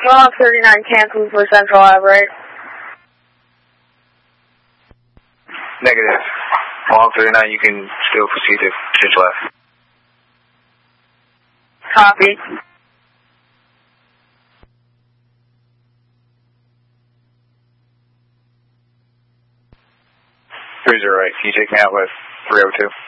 Log 39 cancel for Central Ave, right? Negative. Log 39, you can still proceed to pitch left. Copy. Cruiser right. Can you take me out with 302?